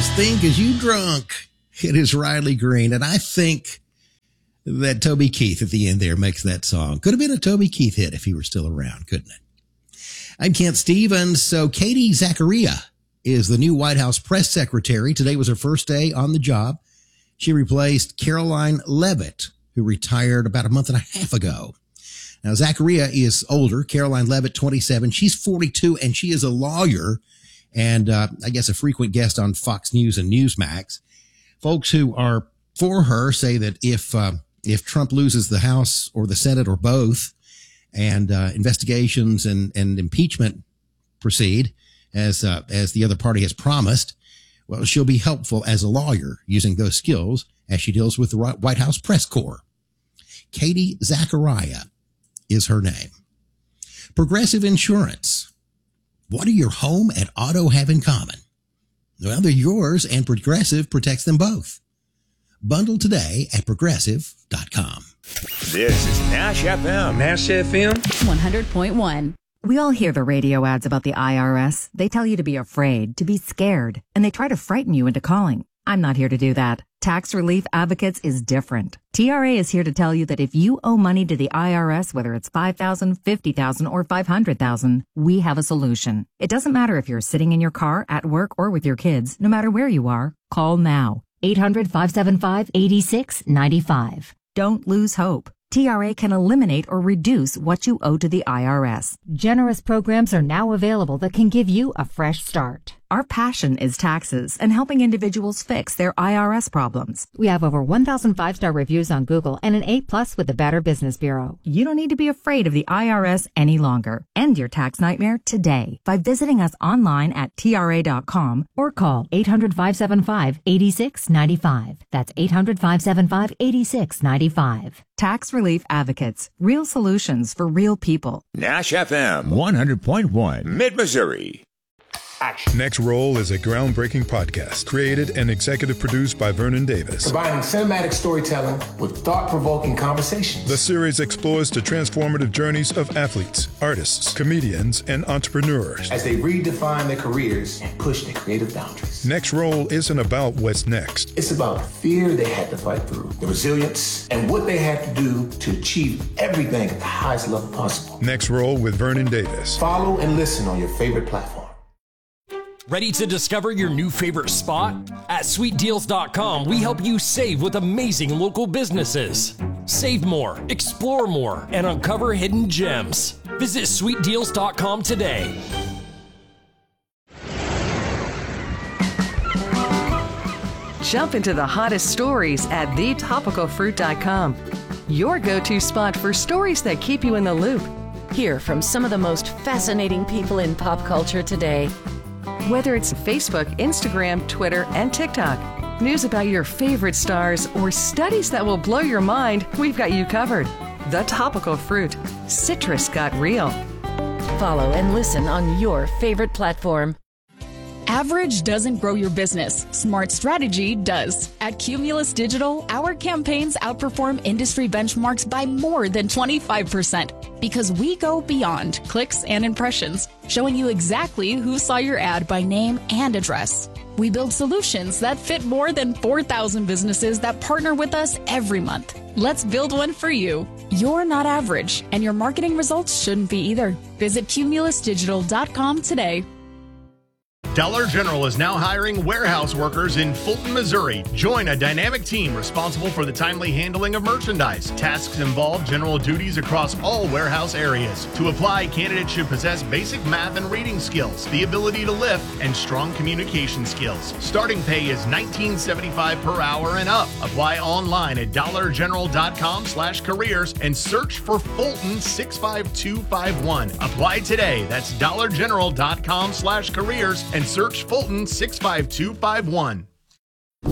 Just think as you drunk. It is Riley Green. And I think that Toby Keith at the end there makes that song. Could have been a Toby Keith hit if he were still around, couldn't it? I'm Kent Stevens. So Katie Zachariah is the new White House press secretary. Today was her first day on the job. She replaced Caroline Leavitt, who retired about a month and a half ago. Now, Zachariah is older. Caroline Leavitt, 27. She's 42, and she is a lawyer and I guess a frequent guest on Fox News and Newsmax. Folks who are for her say that if Trump loses the House or the Senate or both, and investigations and impeachment proceed as the other party has promised, well, she'll be helpful as a lawyer using those skills as she deals with the White House press corps. Katie Zachariah is her name. Progressive Insurance. What do your home and auto have in common? Well, they're yours, and Progressive protects them both. Bundle today at Progressive.com. This is Nash FM. Nash FM 100.1. We all hear the radio ads about the IRS. They tell you to be afraid, to be scared, and they try to frighten you into calling. I'm not here to do that. Tax Relief Advocates is different. TRA is here to tell you that if you owe money to the IRS, whether it's $5,000, $50,000, or $500,000, we have a solution. It doesn't matter if you're sitting in your car, at work, or with your kids. No matter where you are, call now. 800-575-8695. Don't lose hope. TRA can eliminate or reduce what you owe to the IRS. Generous programs are now available that can give you a fresh start. Our passion is taxes and helping individuals fix their IRS problems. We have over 1,000 5-star reviews on Google and an A+ with the Better Business Bureau. You don't need to be afraid of the IRS any longer. End your tax nightmare today by visiting us online at TRA.com or call 800-575-8695. That's 800-575-8695. Tax Relief Advocates. Real solutions for real people. Nash FM 100.1 Mid-Missouri. Action. Next Roll is a groundbreaking podcast created and executive produced by Vernon Davis. Combining cinematic storytelling with thought-provoking conversations. The series explores the transformative journeys of athletes, artists, comedians, and entrepreneurs as they redefine their careers and push their creative boundaries. Next Roll isn't about what's next. It's about the fear they had to fight through, the resilience, and what they had to do to achieve everything at the highest level possible. Next Roll with Vernon Davis. Follow and listen on your favorite platform. Ready to discover your new favorite spot? At sweetdeals.com, we help you save with amazing local businesses. Save more, explore more, and uncover hidden gems. Visit sweetdeals.com today. Jump into the hottest stories at thetopicalfruit.com. Your go-to spot for stories that keep you in the loop. Hear from some of the most fascinating people in pop culture today. Whether it's Facebook, Instagram, Twitter, and TikTok, news about your favorite stars, or studies that will blow your mind, we've got you covered. The Topical Fruit. Citrus got real. Follow and listen on your favorite platform. Average doesn't grow your business. Smart strategy does. At Cumulus Digital, our campaigns outperform industry benchmarks by more than 25% because we go beyond clicks and impressions, showing you exactly who saw your ad by name and address. We build solutions that fit more than 4,000 businesses that partner with us every month. Let's build one for you. You're not average, and your marketing results shouldn't be either. Visit cumulusdigital.com today. Dollar General is now hiring warehouse workers in Fulton, Missouri. Join a dynamic team responsible for the timely handling of merchandise. Tasks involve general duties across all warehouse areas. To apply, candidates should possess basic math and reading skills, the ability to lift, and strong communication skills. Starting pay is $19.75 per hour and up. Apply online at dollargeneral.com/careers and search for Fulton 65251. Apply today. That's dollargeneral.com/careers and search Fulton 65251.